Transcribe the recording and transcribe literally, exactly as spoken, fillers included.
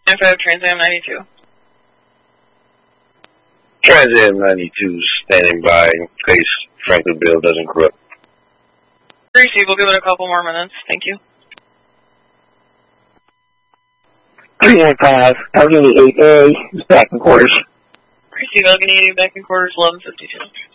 nine five Trans Am ninety-two. Trans Am ninety-two standing by in case Franklin Bill doesn't corrupt. Receive, we'll give it a couple more minutes. Thank you. three one five, Allegheny eight A, back in quarters. Receive, Allegheny eight A, back in quarters, eleven fifty-two.